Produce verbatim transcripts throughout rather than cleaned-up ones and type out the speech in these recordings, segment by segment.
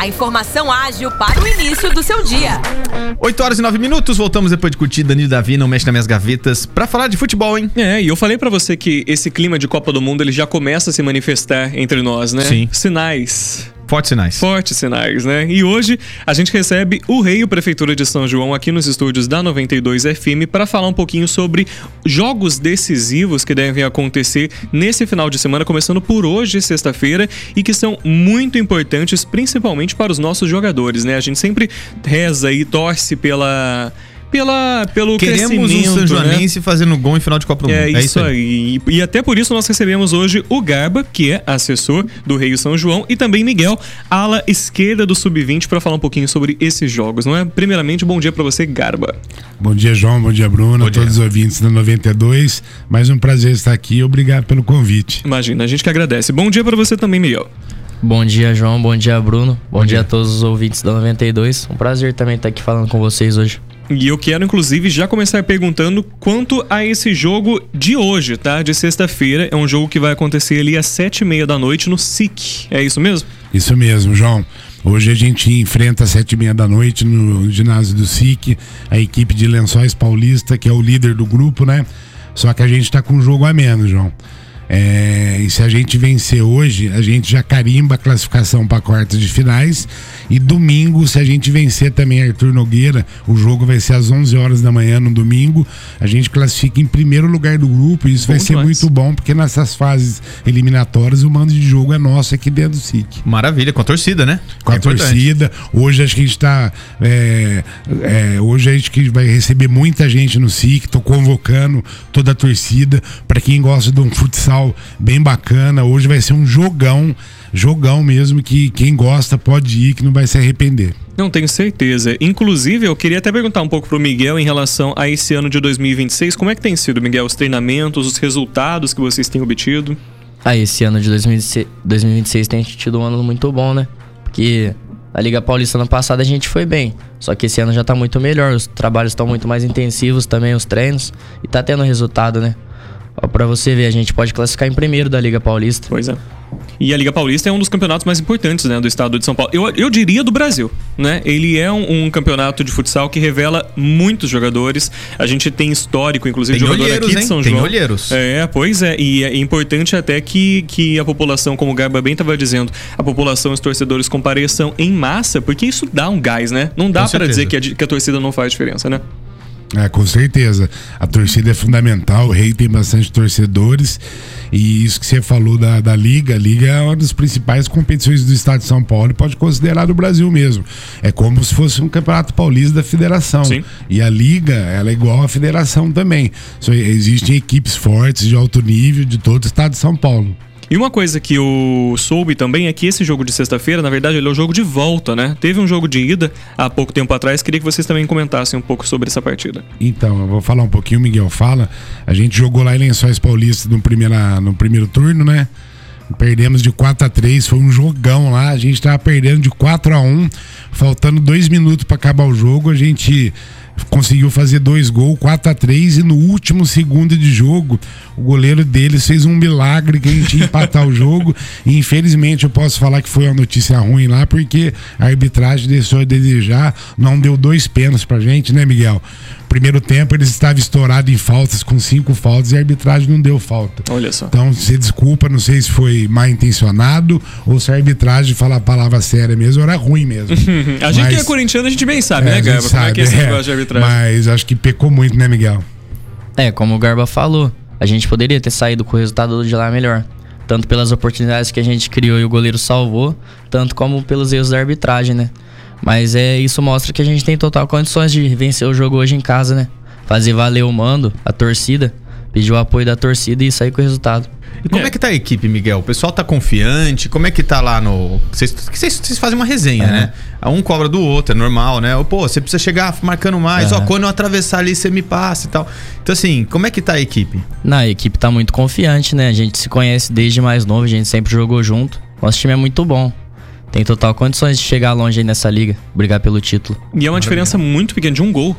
A informação ágil para o início do seu dia. oito horas e nove minutos, voltamos depois de curtir Danilo Davi, Não Mexe nas Minhas Gavetas, pra falar de futebol, hein? É, e eu falei pra você que esse clima de Copa do Mundo, ele já começa a se manifestar entre nós, né? Sim. Sinais. Fortes sinais. Fortes sinais, né? E hoje a gente recebe o Rei, Prefeitura de São João, aqui nos estúdios da noventa e dois F M para falar um pouquinho sobre jogos decisivos que devem acontecer nesse final de semana, começando por hoje, sexta-feira, e que são muito importantes, principalmente para os nossos jogadores, né? A gente sempre reza e torce pela... Pela, pelo Queremos crescimento, um sanjoanense, né, fazendo gol em final de Copa do Mundo. É, é isso aí. aí. E até por isso nós recebemos hoje o Garba, que é assessor do Rei São João, e também Miguel, ala esquerda do sub vinte, para falar um pouquinho sobre esses jogos, não é? Primeiramente, bom dia para você, Garba. Bom dia, João. Bom dia, Bruno. Bom dia. Todos os ouvintes da noventa e dois. Mais um prazer estar aqui. Obrigado pelo convite. Imagina, a gente que agradece. Bom dia para você também, Miguel. Bom dia, João. Bom dia, Bruno. Bom, Bom dia. dia a todos os ouvintes da noventa e dois. Um prazer também estar aqui falando com vocês hoje. E eu quero, inclusive, já começar perguntando quanto a esse jogo de hoje, tá? De sexta-feira. É um jogo que vai acontecer ali às sete e meia da noite no S I C. É isso mesmo? Isso mesmo, João. Hoje a gente enfrenta às sete e meia da noite no ginásio do S I C, a equipe de Lençóis Paulista, que é o líder do grupo, né? Só que a gente tá com um jogo a menos, João. É, e se a gente vencer hoje, a gente já carimba a classificação para quartas de finais. E domingo, se a gente vencer também Arthur Nogueira, o jogo vai ser às onze horas da manhã no domingo. A gente classifica em primeiro lugar do grupo. E isso bom vai ser demais. Muito bom, porque nessas fases eliminatórias o mando de jogo é nosso aqui dentro do S I C. Maravilha, com a torcida, né? Com a é torcida. Hoje acho que a gente tá. É, é, hoje a gente que vai receber muita gente no S I C. Tô convocando toda a torcida. Para quem gosta de um futsal bem bacana, hoje vai ser um jogão, jogão mesmo, que quem gosta pode ir, que não vai se arrepender. Não tenho certeza. Inclusive, eu queria até perguntar um pouco pro Miguel em relação a esse ano de dois mil e vinte e seis. Como é que tem sido, Miguel, os treinamentos, os resultados que vocês têm obtido? Ah, esse ano de dois mil e vinte e seis tem tido um ano muito bom, né? Porque a Liga Paulista ano passado a gente foi bem, só que esse ano já tá muito melhor, os trabalhos estão muito mais intensivos também, os treinos, e tá tendo resultado, né? Ó, pra você ver, a gente pode classificar em primeiro da Liga Paulista. Pois é. E a Liga Paulista é um dos campeonatos mais importantes, né, do estado de São Paulo. Eu, eu diria do Brasil, né? Ele é um, um campeonato de futsal que revela muitos jogadores. A gente tem histórico, inclusive, tem jogador olheiros, aqui de hein? São Tem João. olheiros. É, pois é. E é importante até que, que a população, como o Garba bem estava dizendo, a população, os torcedores compareçam em massa, porque isso dá um gás, né? Não dá para dizer que a, que a torcida não faz diferença, né? É, com certeza. A torcida é fundamental, o Rei tem bastante torcedores. E isso que você falou da, da Liga, a Liga é uma das principais competições do estado de São Paulo e pode considerar do Brasil mesmo. É como se fosse um campeonato paulista da federação. Sim. E a Liga, ela é igual à federação também. Só existem equipes fortes de alto nível de todo o estado de São Paulo. E uma coisa que eu soube também é que esse jogo de sexta-feira, na verdade, ele é o jogo de volta, né? Teve um jogo de ida há pouco tempo atrás, queria que vocês também comentassem um pouco sobre essa partida. Então, eu vou falar um pouquinho, o Miguel fala. A gente jogou lá em Lençóis Paulista no, primeira, no primeiro turno, né? Perdemos de quatro a três, foi um jogão lá. A gente tava perdendo de quatro a um, faltando dois minutos para acabar o jogo. A gente conseguiu fazer dois gols, quatro a três, e no último segundo de jogo o goleiro deles fez um milagre que a gente ia empatar o jogo. E infelizmente eu posso falar que foi uma notícia ruim lá, porque a arbitragem deixou a desejar, não deu dois pênaltis pra gente, né, Miguel? Primeiro tempo eles estavam estourados em faltas, com cinco faltas, e a arbitragem não deu falta. Olha só. Então, você desculpa, não sei se foi mal intencionado ou se a arbitragem, falar a palavra séria mesmo, era ruim mesmo. A gente Mas, que é corintiano, a gente bem sabe, é, né, Garba? Como é que é esse é, negócio de arbitragem? Mas acho que pecou muito, né, Miguel? É, como o Garba falou, a gente poderia ter saído com o resultado de lá melhor. Tanto pelas oportunidades que a gente criou e o goleiro salvou, tanto como pelos erros da arbitragem, né? Mas é, isso mostra que a gente tem total condições de vencer o jogo hoje em casa, né? Fazer valer o mando, a torcida, pedir o apoio da torcida e sair com o resultado. E como é, é que tá a equipe, Miguel? O pessoal tá confiante? Como é que tá lá no... Vocês fazem uma resenha, é. né? Um cobra do outro, é normal, né? Pô, você precisa chegar marcando mais. Ó, é. quando eu atravessar ali, você me passa e tal. Então, assim, como é que tá a equipe? Não, a equipe tá muito confiante, né? A gente se conhece desde mais novo, a gente sempre jogou junto. Nosso time é muito bom. Tem total condições de chegar longe aí nessa liga, brigar pelo título. E é uma diferença muito pequena, de um gol.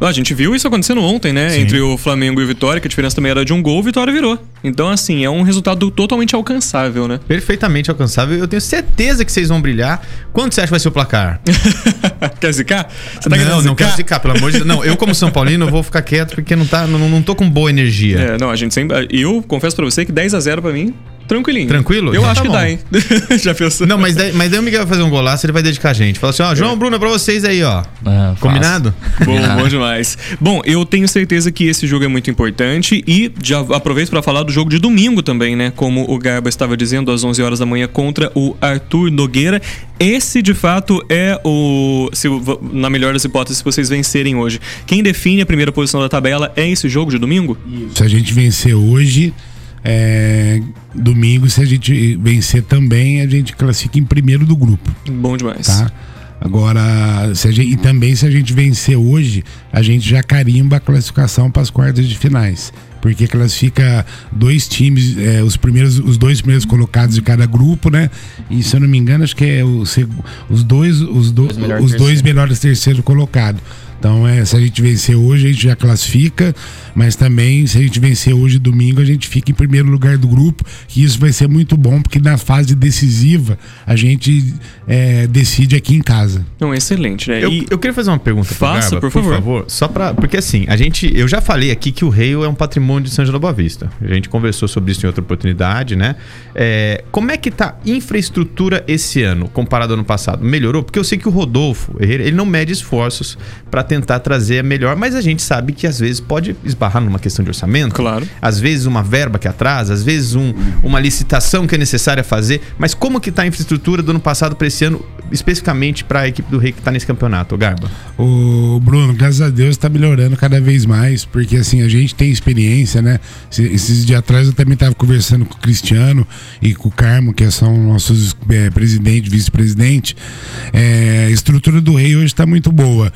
A gente viu isso acontecendo ontem, né? Sim. Entre o Flamengo e o Vitória, que a diferença também era de um gol, o Vitória virou. Então, assim, é um resultado totalmente alcançável, né? Perfeitamente alcançável. Eu tenho certeza que vocês vão brilhar. Quanto você acha que vai ser o placar? Quer zicar? Você não, querendo não zicar? quero zicar, pelo amor de Deus. Não, eu como São Paulino, eu vou ficar quieto porque não, tá, não, não tô com boa energia. É, não, a gente sempre... Eu confesso pra você que dez a zero pra mim, tranquilinho. Tranquilo? Eu Já acho tá que bom. dá, hein? Já pensou? Não, mas daí, mas daí o Miguel vai fazer um golaço, ele vai dedicar a gente. Fala assim, ó, João, Bruno, é pra vocês aí, ó. Ah, Combinado? Bom, bom demais. Bom, eu tenho certeza que esse jogo é muito importante e já aproveito para falar do jogo de domingo também, né? Como o Garba estava dizendo, às onze horas da manhã contra o Arthur Nogueira. Esse, de fato, é o... Se, na melhor das hipóteses, se vocês vencerem hoje. Quem define a primeira posição da tabela é esse jogo de domingo? Se a gente vencer hoje, é, domingo, se a gente vencer também, a gente classifica em primeiro do grupo. Bom demais. Tá? Agora, se a gente, e também se a gente vencer hoje, a gente já carimba a classificação para as quartas de finais. Porque classifica dois times, é, os, primeiros, os dois primeiros colocados de cada grupo, né? E se eu não me engano, acho que é o, os dois, os, do, Os melhores os dois terceiro. melhores terceiros colocados. Então, é, se a gente vencer hoje, a gente já classifica, mas também, se a gente vencer hoje, domingo, a gente fica em primeiro lugar do grupo, e isso vai ser muito bom, porque na fase decisiva, a gente é, decide aqui em casa. Não, excelente, né? Eu, E- eu queria fazer uma pergunta pro Faça, Garba, por favor. Só pra, porque assim, a gente, eu já falei aqui que o Reio é um patrimônio de São João da Boa Vista. A gente conversou sobre isso em outra oportunidade, né? É, como é que tá a infraestrutura esse ano, comparado ao ano passado? Melhorou? Porque eu sei que o Rodolfo, ele não mede esforços pra tentar trazer a melhor, mas a gente sabe que às vezes pode esbarrar numa questão de orçamento. Claro. Às vezes uma verba que atrasa, às vezes um, uma licitação que é necessária fazer. Mas como que tá a infraestrutura do ano passado para esse ano, especificamente para a equipe do Rei que tá nesse campeonato, Garba? O Bruno, graças a Deus, tá melhorando cada vez mais, porque assim, a gente tem experiência, né? Esse- Esses dias atrás eu também tava conversando com o Cristiano e com o Carmo, que são nossos é, presidente, vice-presidente. É, a estrutura do Rei hoje tá muito boa.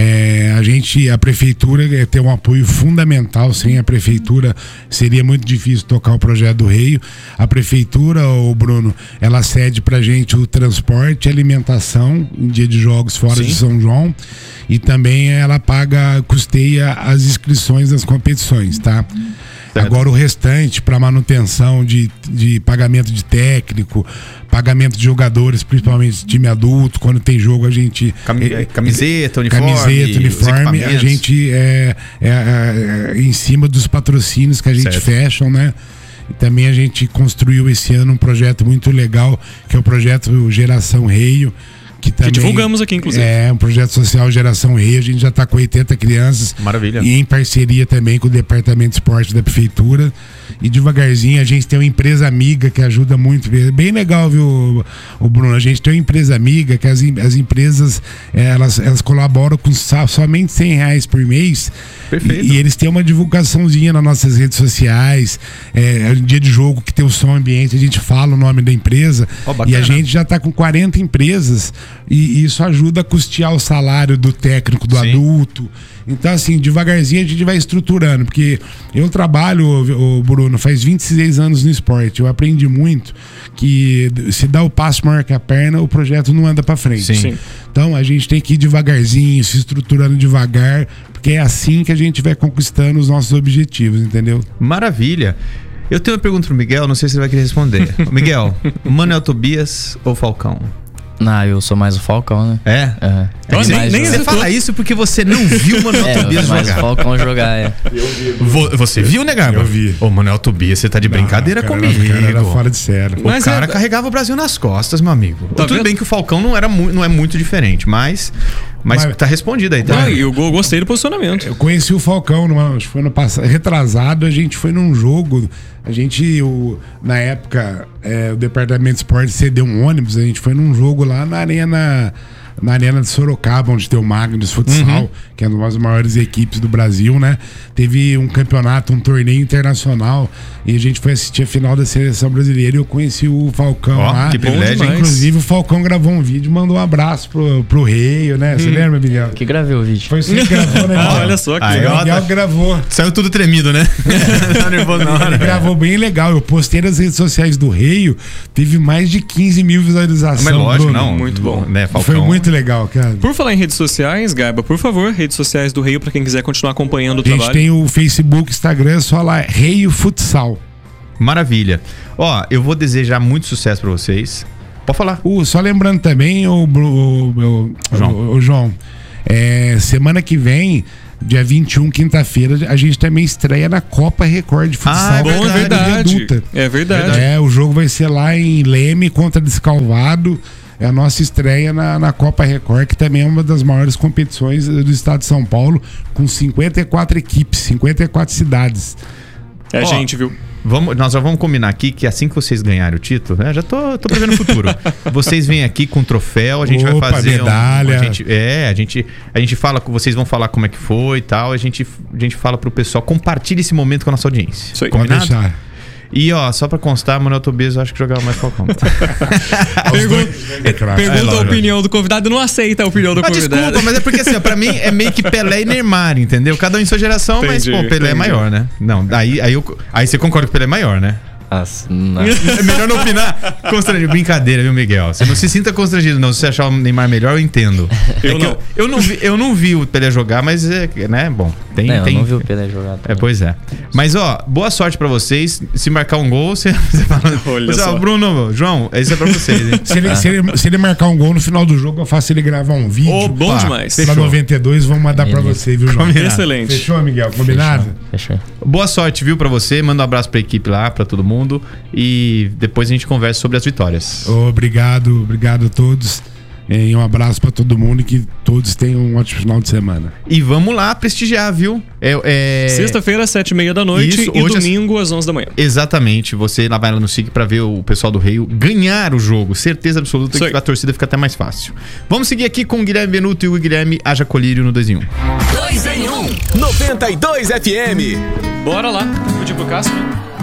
É, a gente, a prefeitura é, tem um apoio fundamental. Sem a prefeitura seria muito difícil tocar o projeto do Rei. A prefeitura, o Bruno, ela cede pra gente o transporte e alimentação em dia de jogos fora Sim. de São João, e também ela paga, custeia as inscrições das competições, tá? Certo. Agora o restante para manutenção de, de pagamento de técnico, pagamento de jogadores, principalmente time adulto, quando tem jogo a gente Cami- é, camiseta, uniforme, camiseta, os uniforme, a equipamentos. gente é, é, é, é em cima dos patrocínios que a gente Certo. fecha, né? E também a gente construiu esse ano um projeto muito legal, que é o projeto Geração Reio, que também divulgamos aqui, inclusive. É um projeto social Geração Reio. A gente já está com oitenta crianças. Maravilha. E em parceria também com o Departamento de Esporte da Prefeitura. E devagarzinho a gente tem uma empresa amiga que ajuda muito. Bem legal, viu, o Bruno? A gente tem uma empresa amiga que as, em- as empresas eh, elas, elas colaboram com so- somente cem reais por mês. Perfeito. E, e eles têm uma divulgaçãozinha nas nossas redes sociais. É, um dia de jogo que tem o som ambiente, a gente fala o nome da empresa. Ó, e bacana. a gente já está com quarenta empresas. E, e isso ajuda a custear o salário do técnico, do Sim. adulto. Então, assim, devagarzinho a gente vai estruturando. Porque eu trabalho, o Bruno, faz vinte e seis anos no esporte. Eu aprendi muito que se dá o passo maior que a perna, o projeto não anda para frente. Sim. Sim. Então a gente tem que ir devagarzinho, se estruturando devagar, porque é assim que a gente vai conquistando os nossos objetivos, entendeu? Maravilha. Eu tenho uma pergunta pro Miguel, não sei se ele vai querer responder. Ô, Miguel, Manuel Tobias ou Falcão? Não, eu sou mais o Falcão, né? É? É. Nossa, Mais nem- o- nem Você hesitou. fala isso porque você não viu o Manuel É, Tobias mais o jogar. Falcão jogar, é. Vo- Você viu, né, Garba? Eu vi. Ô, Manuel Tobias, você tá de brincadeira Ah, cara, comigo. O cara era fora de sério. O Mas cara é- carregava o Brasil nas costas, meu amigo. Tá Tudo vendo? bem que o Falcão não, era mu- não é muito diferente, mas, mas, Mas- tá respondido aí, tá? Ah, e eu go- gostei do posicionamento. Eu conheci o Falcão, numa, acho que foi no passado, retrasado, a gente foi num jogo, a gente, o, na época, é, o Departamento de Esporte cedeu um ônibus, a gente foi num jogo lá na Arena, na Arena de Sorocaba, onde tem o Magnus Futsal, que é uma das maiores equipes do Brasil, né? Teve um campeonato, um torneio internacional, e a gente foi assistir a final da Seleção Brasileira e eu conheci o Falcão Ó, lá. que privilégio, demais. Inclusive, o Falcão gravou um vídeo, mandou um abraço pro, pro Reio, né? Você lembra, Miguel? Que gravei o vídeo. Foi você que gravou, né? Ah, Miguel? olha só que Aí, legal. ó, O Miguel tá- gravou. Saiu tudo tremido, né? Tá nervoso na Ele hora. gravou bem legal. Eu postei nas redes sociais do Reio, teve mais de quinze mil visualizações. Mas lógico, Bruno. não. Muito bom. Né, Falcão. Foi muito muito legal, cara. Por falar em redes sociais, Gaiba, por favor, redes sociais do Reio pra quem quiser continuar acompanhando o A gente trabalho. tem o Facebook, Instagram, só lá, Reio Futsal. Maravilha. Ó, eu vou desejar muito sucesso pra vocês. Pode falar. Uh, só lembrando também, o, o, o, João. o, o João, é, semana que vem, dia vinte e um, quinta-feira, a gente também estreia na Copa Record de Futsal. Ah, é Bom, é verdade. verdade. É verdade. É, o jogo vai ser lá em Leme contra Descalvado. É a nossa estreia na, na Copa Record, que também é uma das maiores competições do estado de São Paulo, com cinquenta e quatro equipes, cinquenta e quatro cidades. É, Ó, gente, viu? Vamos, nós já vamos combinar aqui que assim que vocês ganharem o título, né? Já tô, tô prevendo o futuro. Vocês vêm aqui com troféu, a gente Opa, vai fazer medalha. Um, a gente, é, a gente, a gente fala, vocês vão falar como é que foi e tal. A gente, a gente fala pro pessoal, compartilhe esse momento com a nossa audiência. Isso aí. Pode Combinado? deixar. E ó, só pra constar, Manuel Tobias eu acho que jogava mais Falcão. Pergunta, É claro. pergunta É, a lógico. opinião do convidado, não aceita a opinião do Mas convidado. desculpa, mas é porque assim, ó, pra mim é meio que Pelé e Neymar, entendeu? Cada um em sua geração, mas Entendi, pô, Pelé é entendi. maior, né? Não, aí, aí, eu, aí você concorda que o Pelé é maior, né? Nossa, não. É melhor não opinar. Constrangido. Brincadeira, viu, Miguel? Você não se sinta constrangido, não. Se você achar o Neymar melhor, eu entendo. Eu É que não. Eu, eu, não vi, eu não vi o Pelé jogar, mas é, né? Bom, tem. Não, tem eu não vi o Pelé jogar. É, também. pois é. Mas, ó, boa sorte pra vocês. Se marcar um gol, você, você fala. Olha Você, ó, só. Bruno, João, esse é pra vocês, hein? Se ele, se, ele, se ele marcar um gol no final do jogo, eu faço ele gravar um vídeo. Opa, Bom demais. Pra fechou. noventa e dois, vamos mandar pra Beleza. você, viu, João? Combinado. Excelente. Fechou, Miguel? Combinado? Fechou. Boa sorte, viu, pra você. Manda um abraço pra equipe lá, pra todo mundo. E depois a gente conversa sobre as vitórias. Obrigado, obrigado a todos. E um abraço pra todo mundo e que todos tenham um ótimo final de semana. E vamos lá prestigiar, viu? É, é... Sexta-feira, às sete e meia da noite Isso, e hoje é- domingo às onze da manhã. Exatamente, você lá vai lá no S I G pra ver o pessoal do Reio ganhar o jogo. Certeza absoluta Isso aí. que a torcida fica até mais fácil. Vamos seguir aqui com o Guilherme Benuto e o Guilherme Haja Colírio no dois em um. Dois em um. noventa e dois F M. Bora lá. Pedir pro Cássio, né?